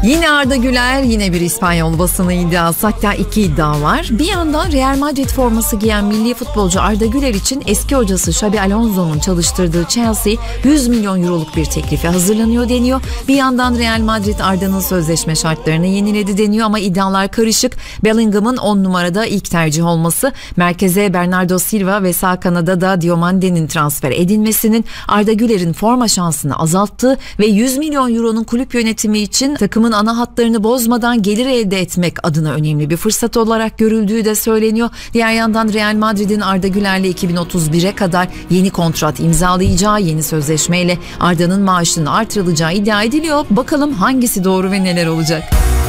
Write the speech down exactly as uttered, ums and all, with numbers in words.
Yine Arda Güler, yine bir İspanyol basını iddiası, hatta iki iddia var. Bir yandan Real Madrid forması giyen milli futbolcu Arda Güler için eski hocası Xabi Alonso'nun çalıştırdığı Chelsea yüz milyon euroluk bir teklife hazırlanıyor deniyor. Bir yandan Real Madrid Arda'nın sözleşme şartlarını yeniledi deniyor ama iddialar karışık. Bellingham'ın on numarada ilk tercih olması, merkeze Bernardo Silva ve sağ kanada da Diomande'nin transfer edilmesinin Arda Güler'in forma şansını azalttığı ve yüz milyon euronun kulüp yönetimi için takımın ana hatlarını bozmadan gelir elde etmek adına önemli bir fırsat olarak görüldüğü de söyleniyor. Diğer yandan Real Madrid'in Arda Güler'le iki bin otuz bire kadar yeni kontrat imzalayacağı, yeni sözleşmeyle Arda'nın maaşının artırılacağı iddia ediliyor. Bakalım hangisi doğru ve neler olacak?